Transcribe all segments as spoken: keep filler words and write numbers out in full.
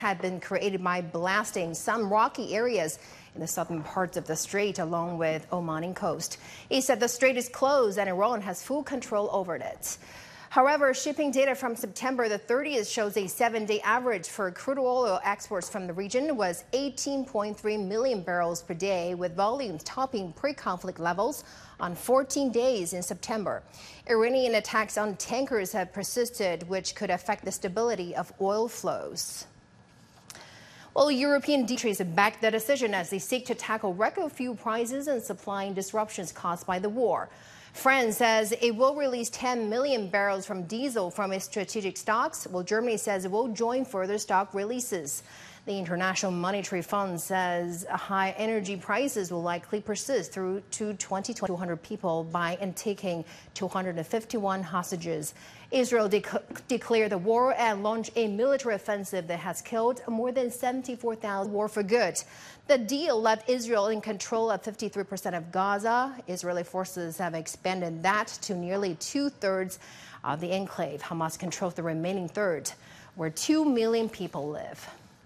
had been created by blasting some rocky areas in the southern parts of the strait along with Omani coast. He said the strait is closed and Iran has full control over it. However, shipping data from September the thirtieth shows a seven-day average for crude oil exports from the region was eighteen point three million barrels per day, with volumes topping pre-conflict levels on fourteen days in September. Iranian attacks on tankers have persisted, which could affect the stability of oil flows. Well, European countries have backed the decision as they seek to tackle record fuel prices and supply disruptions caused by the war. France says it will release ten million barrels from diesel from its strategic stocks, while Germany says it will join further stock releases. The International Monetary Fund says high energy prices will likely persist through to twenty twenty. two hundred people by and taking two hundred fifty-one hostages. Israel dec declared the war and launched a military offensive that has killed more than seventy-four thousand. War for good. The deal left Israel in control of fifty-three percent of Gaza. Israeli forces have expanded that to nearly two-thirds of the enclave. Hamas controls the remaining third, where two million people live.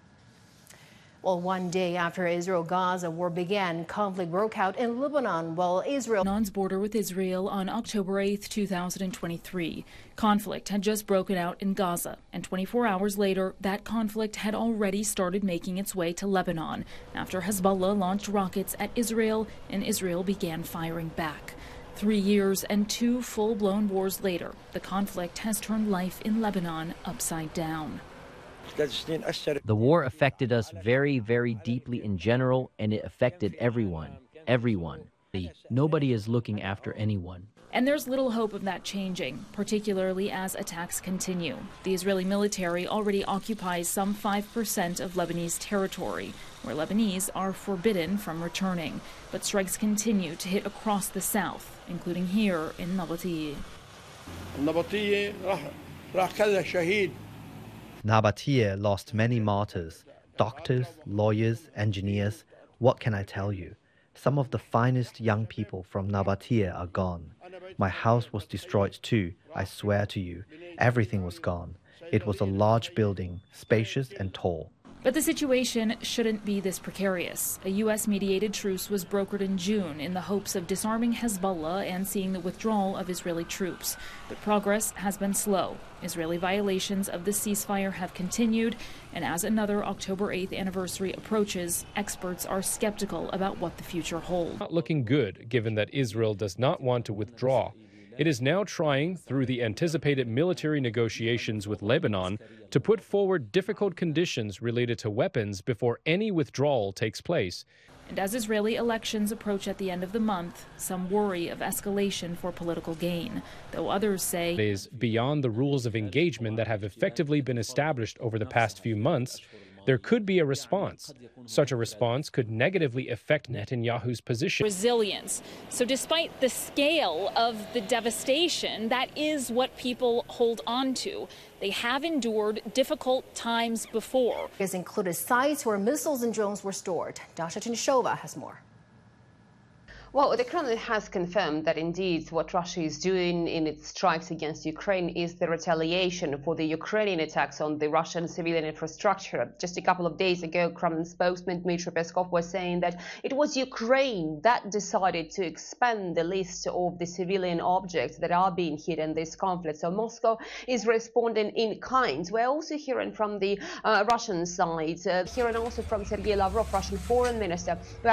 Well, one day after Israel-Gaza war began, conflict broke out in Lebanon, while Israel... Lebanon's border with Israel on October eighth, two thousand twenty-three. Conflict had just broken out in Gaza, and twenty-four hours later, that conflict had already started making its way to Lebanon after Hezbollah launched rockets at Israel and Israel began firing back. Three years and two full-blown wars later, the conflict has turned life in Lebanon upside down. The war affected us very, very deeply in general, and it affected everyone. Everyone. Nobody is looking after anyone. And there's little hope of that changing, particularly as attacks continue. The Israeli military already occupies some five percent of Lebanese territory, where Lebanese are forbidden from returning. But strikes continue to hit across the south, including here in Nabateeh. Nabateeh lost many martyrs, doctors, lawyers, engineers. What can I tell you? Some of the finest young people from Nabateeh are gone. My house was destroyed too, I swear to you. Everything was gone. It was a large building, spacious and tall. But the situation shouldn't be this precarious. A U S-mediated truce was brokered in June in the hopes of disarming Hezbollah and seeing the withdrawal of Israeli troops. But progress has been slow. Israeli violations of the ceasefire have continued, and as another October eighth anniversary approaches, experts are skeptical about what the future holds. Not looking good, given that Israel does not want to withdraw. It is now trying, through the anticipated military negotiations with Lebanon, to put forward difficult conditions related to weapons before any withdrawal takes place. And as Israeli elections approach at the end of the month, some worry of escalation for political gain, though others say it is beyond the rules of engagement that have effectively been established over the past few months. There could be a response. Such a response could negatively affect Netanyahu's position. Resilience. So despite the scale of the devastation, that is what people hold on to. They have endured difficult times before. It included sites where missiles and drones were stored. Dasha Chinishova has more. Well, the Kremlin has confirmed that indeed what Russia is doing in its strikes against Ukraine is the retaliation for the Ukrainian attacks on the Russian civilian infrastructure. Just a couple of days ago, Kremlin spokesman Dmitry Peskov was saying that it was Ukraine that decided to expand the list of the civilian objects that are being hit in this conflict. So Moscow is responding in kind. We're also hearing from the uh, Russian side, uh, hearing also from Sergei Lavrov, Russian foreign minister, who